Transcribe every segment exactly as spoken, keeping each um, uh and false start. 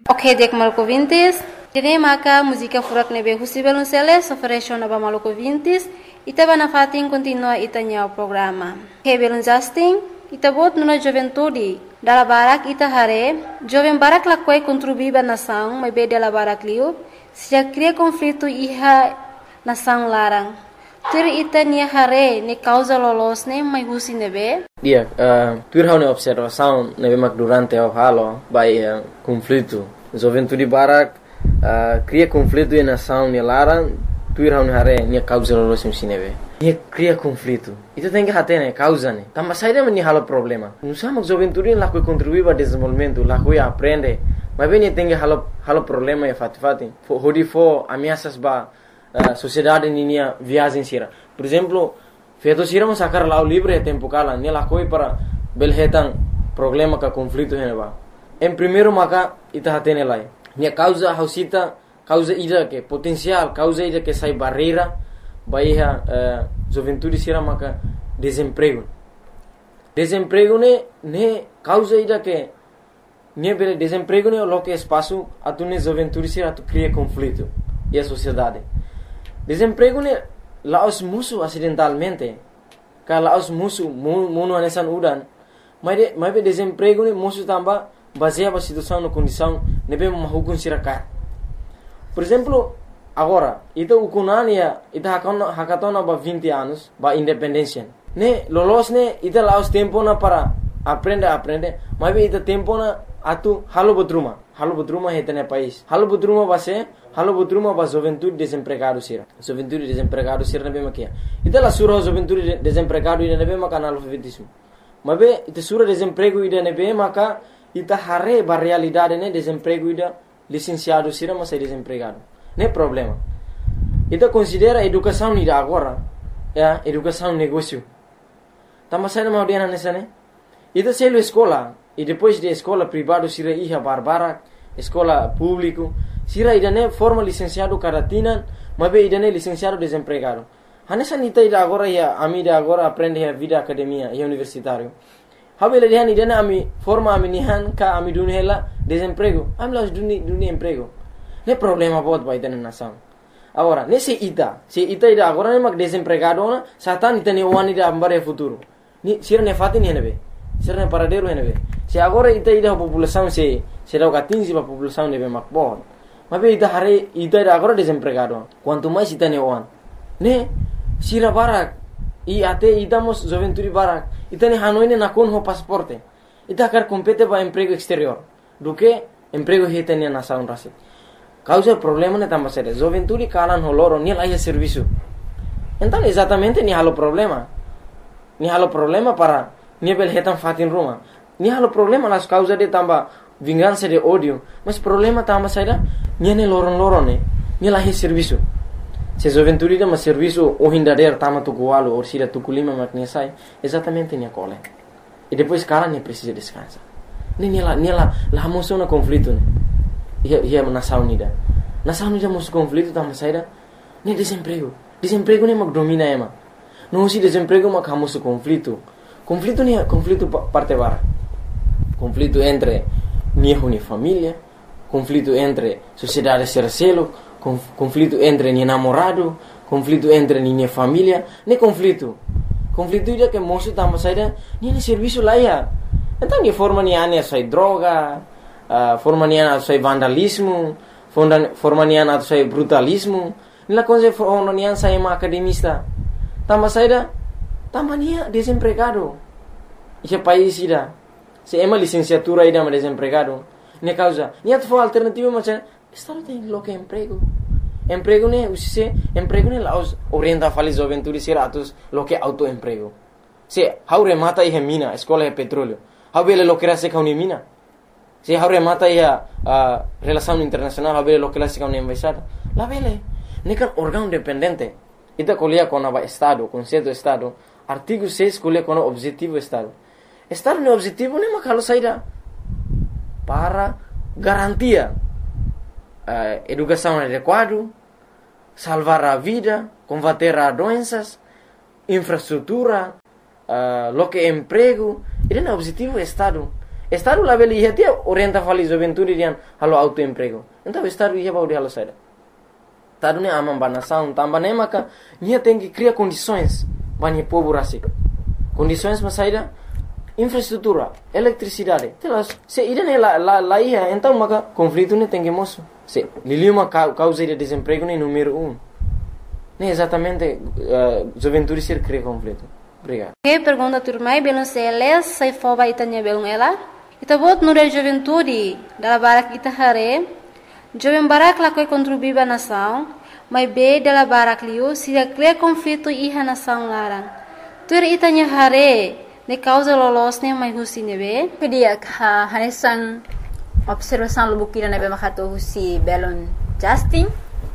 Ok, dek Maluku Vintis. Dine maka música furak nebe husi belunceles ofereció naba Maluku Vintis. Ita bana fatin continua itanya o programa. Ok, belun Justin. Ita bot nuna juventude. Dala barak ita hare. Joven barak lakwai contribuiba nação, mas be dala barak liu. Se cria conflito iha nação larang. Tur ita nia hare ne causa lolos ne mai husi nebe. Dia, uh, tur hau ne observação nebe mak durante o halo by uh, conflito. Juventude barak uh, cria conflito e nação ne larang. Tur hau ne hare nia causa lolos ne nebe. Nia cria conflito. Ita tem que hate ne causa ne. Tamba saída me ni halo problema. Não sama juventude lá que contribui para desenvolvimento, lá que aprende. Mas bem tem que halo halo problema e fati fati. Hodi fo ameaças ba Uh, sociedade ninia viagem sira. Por exemplo, feito sira um sacar lá o livre é tempo cala, ne la coi para belhetan problema ka conflito heneba. Em primeiro maka ita hatene lai. Ne causa hausita, causa ida que potencial, causa ida que sai barreira, baiha uh, juventude sira maka desemprego. Desemprego ne ne causa ida que ne bele desemprego ne lo que espaço atune juventude sira tu cria conflito e a sociedade. Desemprego ne laos musuh acidentalmente. Ka laos musuh muno anesan udan. Mas de, mas be desemprego ne musuh tamba baseia ba situação no condição nebe mahukun siraka. Por exemplo, agora, ita ukunania ita hakona hakatona ba vinte anos ba independência. Ne lolos ne ita laos tempo na para aprende aprende, mas be ita tempo na atu halo botruma. Halo botruma hetene país. Halo botruma base Halo botruma ba juventude desempregado sira. Juventude desempregado sira nabe makia. Ita la sura juventude desempregado ida nabe maka analfabetismo. Mabe ita sura desemprego ida nabe maka ita hare ba realidade ne desemprego ida licenciado sira mas é desempregado. Ne problema. Ita considera educação ida agora, ya, educação negócio. Tamba sai na audiana nessa ne. Ita selo escola e depois de escola privado sira iha barbara, escola público sira idane forma licenciado caratina, mas be idane licenciado desempregado. Hanessa nita ida agora ya ami ida agora aprende a vida academia e universitário. Habele dihan idane ami forma ami nihan ka ami dunhela desemprego. Ami las duni duni emprego. Ne problema bot ba idane nação. Agora, nesse ita, se ita ida agora ne mak desempregado na, satan ita ne wani ida ambare futuro. Ni sira ne fati ni nebe. Sira ne paradero nebe. Se agora ita ida população se se dá quinze pa população nebe mak bot. Mas be ita hare ita ida agora desempregado. Quanto mais ita ne wan. Ne sira barak i ate ita mos juventude barak. Ita ne hanoi ne nakon ho pasaporte. Ita kar compete ba emprego exterior. Do que emprego hita ne nação rasi. Causa problema ne tamba sere. Juventude kalan ho loro ni laia serviço. Então exatamente ni halo problema. Ni halo problema para ni bel hetan fatin Roma. Ni halo problema las causa de tamba vingança de ódio. Mas problema tamba saída ni ne loron-loron ne. Ni laia serviço. Se juventude dá serviço o hindader tama tukualo ou sira tukulima maknia sai, exatamente ni cole. E depois cara nem precisa descansar. Nem ela, nem ela, lá mostrou na conflito né. Ia ia nação unida. Nação unida mostrou conflito tama saída, nem desemprego. Desemprego nem mag domina ema. Não se desemprego mag hamoso conflito. Conflito nem conflito parte bara. Conflito entre niho ni família, conflito entre sociedade sercelo, conflito entre ni namorado, conflito entre ni família, nem conflito. Conflito ida que moço tama saída, ni ni serviço lá ia. Então ni forma ni ane sai droga, uh, forma ni ane sai vandalismo, forma ni ane sai brutalismo, ni la coisa forma ni ane sai uma academista. Tama saída, tama ni desempregado. Ike país ida. Se ema licenciatura ida ma desempregado. Ni causa, ni at for alternativa macam Estado tem lo que emprego. Emprego ne usise emprego ne laos orienta fali juventude siratus lo que autoemprego. Se haure mata e mina, escola e petróleo. Habele lo que era se kauni mina. Se haure mata e a uh, relação internacional, habele lo que era se kauni embaixada. La vele, ne kan órgão dependente. Ita colia com a estado, conceito estado. Artigo seis colia com o objetivo estado. Estado ne objetivo ne makalo saída para garantia Uh, educação adequada, salvar a vida, combater as doenças, infraestrutura, uh, lo que é emprego. Ele é o objetivo do Estado. Estado lá beli ia dia orienta fali juventude dian halo autoemprego. Então estado ia baudi halo saida. Estado ne amam banação, tamba ne maka ia tem que criar condições bani povo rasik. Condições mas saida infraestrutura, eletricidade. Telas, se ida ne la la la ia então maka conflito ne tem que moço. Se lili uma causa de desemprego ne número um. Nem exatamente uh, juventude ser cria conflito. Obrigado. Que pergunta turmai belum seles sai foba itanya belum ela. Ita bot nura juventude dala barak ita hare. Jovem barak la koi contribui ba nação, mai be dala barak liu sida cria conflito iha nação larang. Tur itanya hare ne causa lolos ne mai husi nebe. Kedia ha hanesan observação lubukira nebe makato husi belon Justin.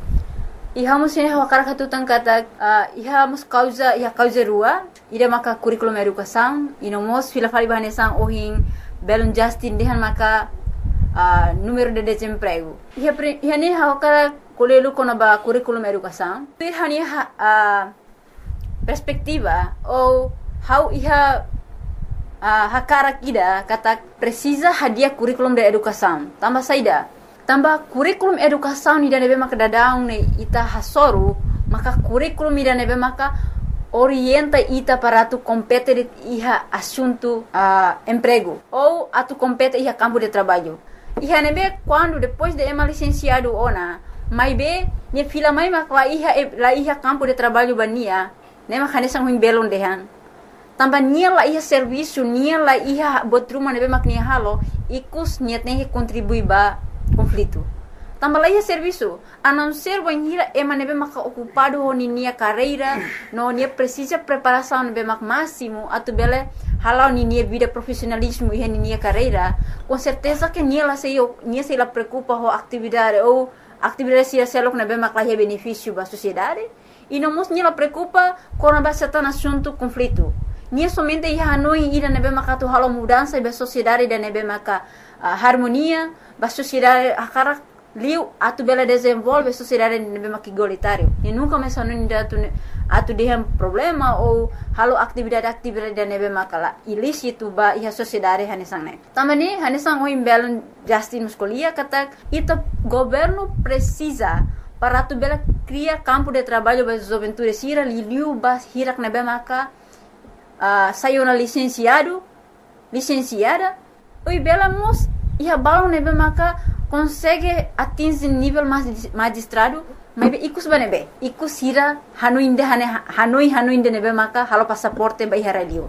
Iha mus ini hawakara katutan kata uh, iha mus causa iha causa rua ida maka curriculum educação ino mos fila fali bahanesan ohin belum Justin dehan maka uh, número de desemprego iha pre, iha ni hawakara kolelu kono ba curriculum educação iha ni ha, uh, perspectiva ou how iha uh, hakara kida kata precisa hadiah curriculum de educação tambah saida tambah kurikulum educação ni dane be maka dadang ne ita hasoru maka kurikulum ni dane be maka orienta ita para tu compete iha assunto uh, emprego ou atu compete iha campo de trabalho iha nebe quando depois de ema licenciado ona mai be ni fila mai maka iha la iha campo de trabalho bania ne maka ne sang belon dehan tambah nia la iha serviço nia la iha botruma nebe mak nia halo ikus niat ne contribui ba conflito. Tambah lagi serviço, a não ser banhira ema nebe maka ocupado honi nia carreira, no nia precisa preparação nebe mak máximo, atu bele halau ni nia vida profissionalismo e ni nia carreira, com certeza que nia la sei nia sei la preocupa ho atividade ou atividade se selok nebe mak lahi benefício ba sociedade, e não mos nia la preocupa com a certain assunto conflito. Nia somente ia hanoi ida nebe maka tu halau mudança ba sociedade da nebe maka uh, harmonia ba sociedade akara liu atu bela desenvolve sociedade nebe maka igualitário e nunca mais hanoi atu atu dehem problema ou halau atividade atividade da nebe maka la ilícito ba ia sociedade hanesang ne tamani hanesang o imbelon Justin muscolia kata ita governo precisa para tu bela cria campo de trabalho ba juventude sira liu ba hirak nebe maka Uh, saiu na licenciado, licenciada, oi bela mos ia balão nebe maka consegue atingir nível mais magistrado, mas be ikus banebe, ikus hira hanuinde hane hanoi hanuinde nebe maka halo passaporte ba ihara liur.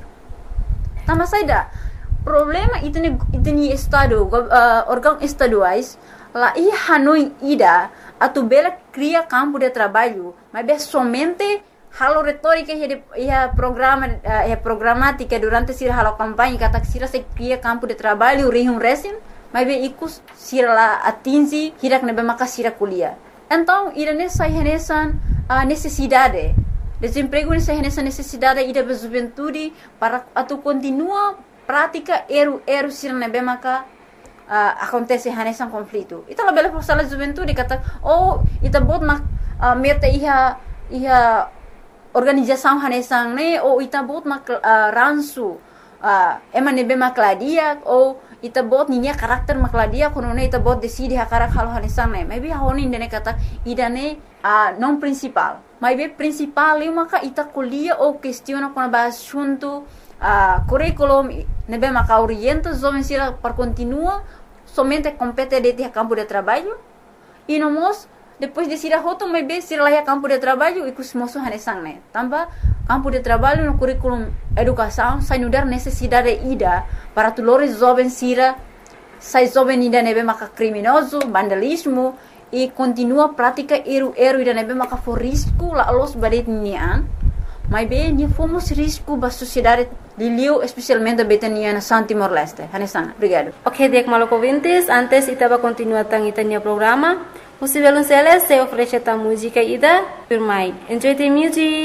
Tama saida problema itu ni itu ni estado uh, órgão estaduais lá ia hanoi ida atu bela cria campo de trabalho, mas be somente halo retórica e a programa e a programática durante sira halo campanha kata sira se cria campo de trabalho rihum resim mas be ikus sira la atingi hirak nebe maka sira kuliah então irane sai hanesan a necessidade desemprego ni sai hanesan necessidade ida be juventude para atu continua prática eru eru sira nebe maka uh, acontece hanesan conflito ita la bela forsala juventude kata oh ita bot mak uh, meta iha iha organização hanesang ne ou ita bot mak uh, ransu uh, ema nebe makladia ou ita bot ninya karakter makladia kono ne ita bot decide hakarak halo hanesang ne maybe honi ndene kata idane uh, non principal maybe principal eu maka ita kuliah ou questiona kono ba assunto uh, curriculum nebe maka orienta jovem sira para continua somente compete de campo de trabalho e no mos depois de sira hoto mai be sira laia campo de trabalho ikus moso hanesang ne tamba campo de trabalho no curriculum educação sai nudar necessidade ida para tulores jovem sira sai jovem ida nebe maka criminoso vandalismo e continua prática eru eru ida nebe maka for risco la los badet nian mai be ni fomos risco ba sociedade Liliu especialmente betania na San Timor Leste hanesang obrigado. Ok, dek maloko vintes antes itaba continua tang itania programa. Musivelun Celes se oferece ta música ida. Enjoy the music.